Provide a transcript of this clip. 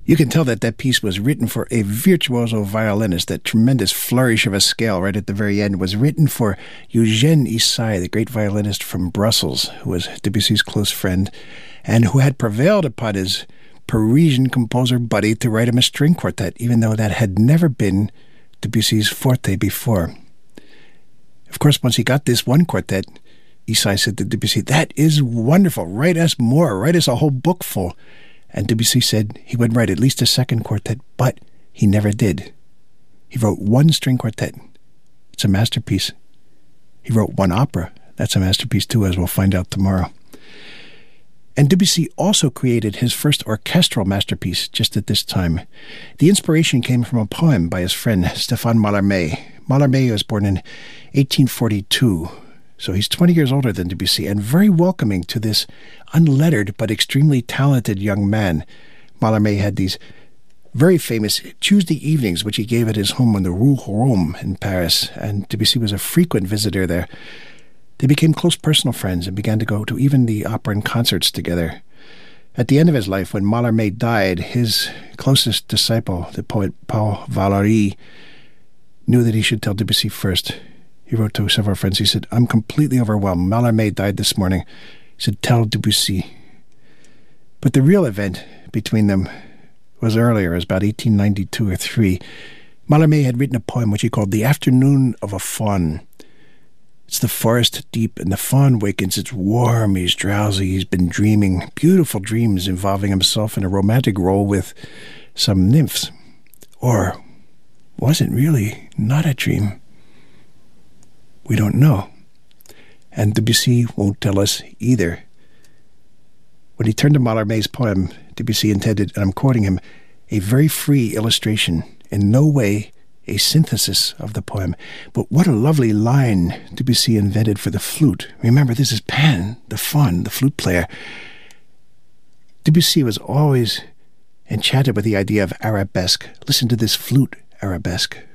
You can tell that that piece was written for a virtuoso violinist. That tremendous flourish of a scale right at the very end was written for Eugène Ysaÿe, the great violinist from Brussels, who was Debussy's close friend, and who had prevailed upon his Parisian composer buddy to write him a string quartet, even though that had never been Debussy's forte before. Of course, once he got this one quartet, Ysaÿe said to Debussy, "That is wonderful. Write us more. Write us a whole book full." And Debussy said he would write at least a second quartet, but he never did. He wrote one string quartet. It's a masterpiece. He wrote one opera. That's a masterpiece too, as we'll find out tomorrow. And Debussy also created his first orchestral masterpiece just at this time. The inspiration came from a poem by his friend Stéphane Mallarmé. Mallarmé was born in 1842. So he's 20 years older than Debussy and very welcoming to this unlettered but extremely talented young man. Mallarmé had these very famous Tuesday evenings, which he gave at his home on the Rue Rome in Paris, and Debussy was a frequent visitor there. They became close personal friends and began to go to even the opera and concerts together. At the end of his life, when Mallarmé died, his closest disciple, the poet Paul Valéry, knew that he should tell Debussy first. He wrote to several friends. He said, "I'm completely overwhelmed. Mallarmé died this morning." He said, "Tell Debussy." But the real event between them was earlier. It was about 1892 or 3. Mallarmé had written a poem which he called The Afternoon of a Faun. It's the forest deep, and the faun wakens. It's warm, he's drowsy, he's been dreaming beautiful dreams involving himself in a romantic role with some nymphs. Or was it really not a dream? We don't know. And Debussy won't tell us either. When he turned to Mallarmé's poem, Debussy intended, and I'm quoting him, a very free illustration, in no way a synthesis of the poem. But what a lovely line Debussy invented for the flute. Remember, this is Pan, the faun, the flute player. Debussy was always enchanted with the idea of arabesque. Listen to this flute arabesque.